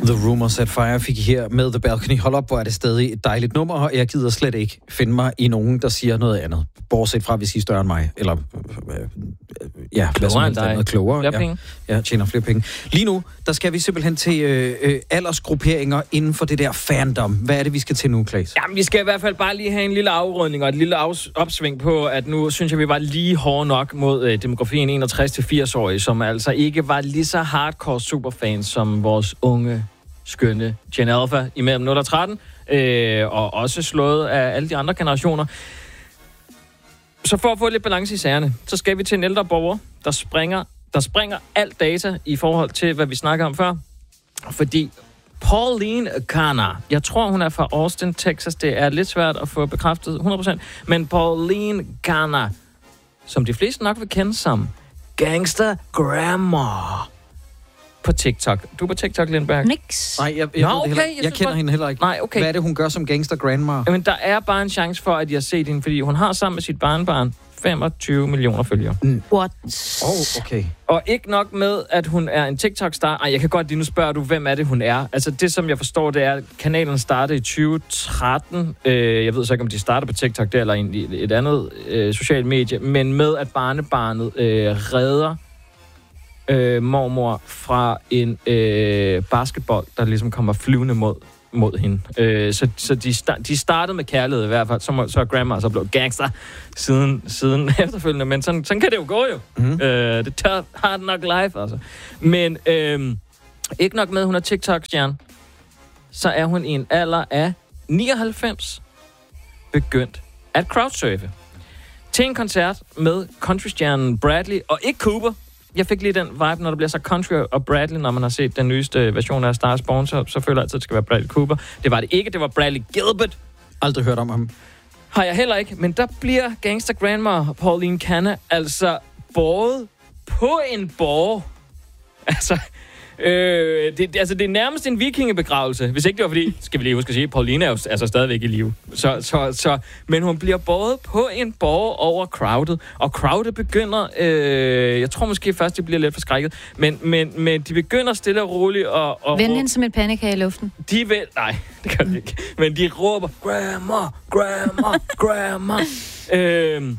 The Rumor Set Fire fik I her med The Balcony. Hold op, hvor er det stadig et dejligt nummer, og jeg gider slet ikke finde mig i nogen, der siger noget andet. Bortset fra, hvis I er større end mig. Eller, hvad som helst andet. Klogere. Flere penge. Ja, tjener flere penge. Lige nu, der skal vi simpelthen til aldersgrupperinger inden for det der fandom. Hvad er det, vi skal til nu, Claes? Jamen, vi skal i hvert fald bare lige have en lille afrunding og et lille opsving på, at nu synes jeg, vi var lige hårde nok mod demografien 61-80-årige, som altså ikke var lige så hardcore superfans som vores unge, skønne Gen Alpha imellem 0 og 13, og også slået af alle de andre generationer. Så for at få lidt balance i sagerne, så skal vi til en ældre borger, der springer alt data i forhold til, hvad vi snakker om før. Fordi Pauline Garner, jeg tror, hun er fra Austin, Texas. Det er lidt svært at få bekræftet 100%. Men Pauline Garner, som de fleste nok vil kende som Gangsta Grandma på TikTok. Du er på TikTok, Lindberg? Niks. Nej, jeg kender hende heller ikke. Nej, okay. Hvad er det, hun gør som Gangsta Grandma? Men der er bare en chance for, at jeg har set hende, fordi hun har sammen med sit barnbarn 25 millioner følgere. What? Okay. Og ikke nok med, at hun er en TikTok-star. Ej, jeg kan godt lige nu spørge du, hvem er det, hun er? Altså, det som jeg forstår, det er, at kanalen startede i 2013. Jeg ved så ikke, om de starter på TikTok der, eller et andet socialt medie. Men med, at barnebarnet redder mormor fra en basketball, der ligesom kommer flyvende mod hende. Så de startede med kærlighed i hvert fald. Så er grandma så blevet gangster siden efterfølgende. Men sådan kan det jo gå jo. Mm-hmm. Det tør hard nok life, altså. Men ikke nok med, at hun er TikTok-stjerne, så er hun i en alder af 99 begyndt at crowdsurfe. Til en koncert med countrystjernen Bradley, og ikke Cooper. Jeg fik lige den vibe, når der bliver så country og Bradley, når man har set den nyeste version af Star is Born, så føler jeg altid, at det skal være Bradley Cooper. Det var det ikke, det var Bradley Gilbert. Aldrig hørt om ham. Har jeg heller ikke, men der bliver Gangsta Grandma Pauline Garner altså båret på en borg. Altså, det er nærmest en vikingebegravelse. Hvis ikke det var fordi, skal vi lige huske at sige, Pauline er jo altså stadigvæk i live. Men hun bliver båret på en borg over crowded. Og crowded begynder, jeg tror måske først, de bliver lidt forskrækket, men de begynder stille og roligt og vend hende som en pandekage i luften. De vil, nej, det gør de ikke. Men de råber, grandma, grandma, grandma.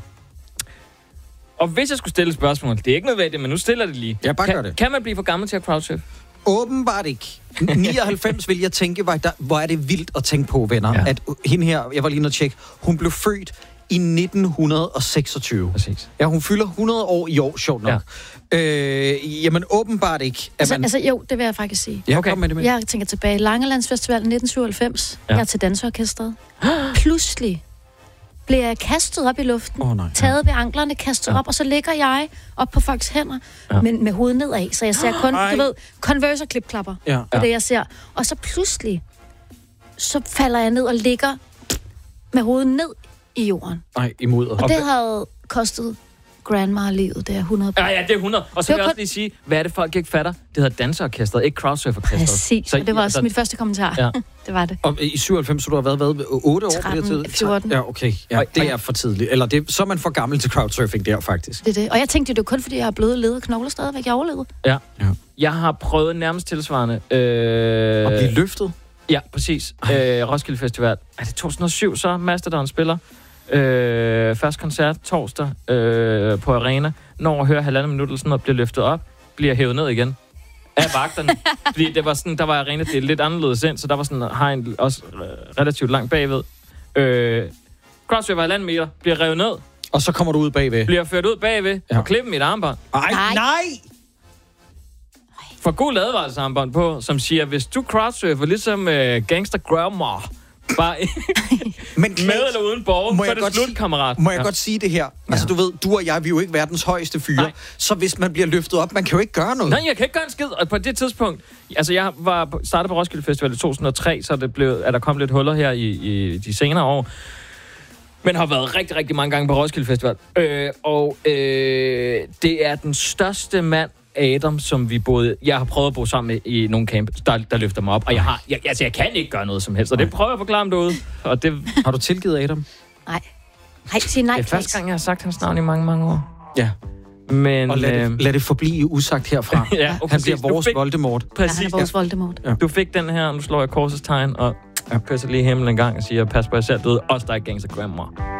Og hvis jeg skulle stille et spørgsmål, det er ikke nødvendigt, men nu stiller det lige. Jeg bare gør det. Kan man blive for gammel til at crowdsurfe? Åbenbart ikke. 99 vil jeg tænke, hvor er det vildt at tænke på, venner. Ja. At hende her, jeg var lige nødt til at tjekke, hun blev født i 1926. Præcis. Ja, hun fylder 100 år i år, sjovt nok. Ja. Jamen, åbenbart ikke. Altså, jo, det vil jeg faktisk sige. Ja, okay. Med det med. Jeg tænker tilbage. Langelandsfestivalen 1997. Ja. Jeg er til dansorkestret. Pludselig bliver jeg kastet op i luften, taget ved anklerne, kastet op, og så ligger jeg op på folks hænder, men med hovedet nedad. Så jeg ser kun, du ved, Converse og klipklapper på det, jeg ser. Og så pludselig, så falder jeg ned og ligger med hovedet ned i jorden. Nej, imod. Og det havde kostet grandma-livet, det er 100%. Ja, det er 100. Og så vil jeg også lige sige, hvad er det, folk ikke fatter? Det hedder danserorkestret, ikke crowdsurferorkestret. Præcis, og det var også mit første kommentar. Ja. Det var det. Og i 97, så du har været 8 år 13, på det tid? 14. Ja, okay. Ja, det er for tidligt. Eller så er man for gammel til crowdsurfing der, faktisk. Det er det. Og jeg tænkte, det var kun fordi, jeg har bløde led og knogler stadigvæk. Jeg overlevede. Ja. Jeg har prøvet nærmest tilsvarende. At blive løftet? Ja, præcis. Roskilde Festival. Er det 2007 så? Mastodon spiller. Første koncert torsdag på Arena. Når jeg hører 1,5 minut eller sådan noget, bliver løftet op, bliver hævet ned igen af vagterne. Fordi det var sådan, der var Arena, det er lidt anderledes ind, så der var sådan, har en også relativt langt bagved. Crowdsurfer 1,5 meter, bliver revet ned. Og så kommer du ud bagved. Bliver ført ud bagved og klippe mit armbånd. Nej! For god advarselsarmbånd på, som siger, hvis du crowdsurfer ligesom Gangsta Grandma, bare men med eller uden borg, så er det slut, kammerat. Må jeg godt sige det her? Altså, du ved, du og jeg, vi er jo ikke verdens højeste fyre. Nej. Så hvis man bliver løftet op, man kan jo ikke gøre noget. Nej, jeg kan ikke gøre en skid. Og på det tidspunkt, altså jeg startede på Roskilde Festival i 2003, så er der kommet lidt huller her i de senere år. Men har været rigtig, rigtig mange gange på Roskilde Festival. Det er den største mand, Adam, som jeg har prøvet at bo sammen med i nogle camp, der løfter mig op. Og jeg kan ikke gøre noget som helst, og det prøver jeg at forklare ham derude. Og det... Har du tilgivet Adam? Nej. Nej, sig nej. Det er første gang, jeg har sagt hans navn i mange, mange år. Ja. Men, og lad det forblive usagt herfra. Ja, han bliver vores Voldemort. Præcis. Ja, han er vores Voldemort. Ja. Du fik den her, nu slår jeg korsets tegn, og kysser lige himlen en gang og siger, pas på jer selv, du ved, os der er gangster grandma.